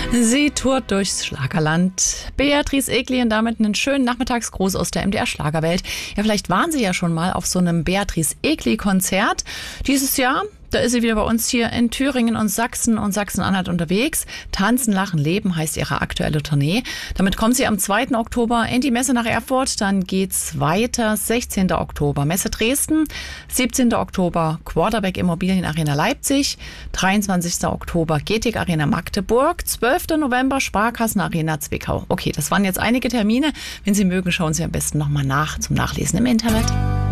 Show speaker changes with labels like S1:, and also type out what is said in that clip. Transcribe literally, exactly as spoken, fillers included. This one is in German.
S1: Sie tourt durchs Schlagerland. Beatrice Egli und damit einen schönen Nachmittagsgruß aus der M D R Schlagerwelt. Ja, vielleicht waren Sie ja schon mal auf so einem Beatrice Egli Konzert. Dieses Jahr, da ist sie wieder bei uns hier in Thüringen und Sachsen und Sachsen-Anhalt unterwegs. Tanzen, Lachen, Leben heißt ihre aktuelle Tournee. Damit kommt sie am zweiten Oktober in die Messe nach Erfurt. Dann geht's weiter. sechzehnten Oktober Messe Dresden. siebzehnten Oktober Quarterback Immobilien Arena Leipzig. dreiundzwanzigsten Oktober Getig Arena Magdeburg. zwölften November Sparkassen Arena Zwickau. Okay, das waren jetzt einige Termine. Wenn Sie mögen, schauen Sie am besten nochmal nach zum Nachlesen im Internet.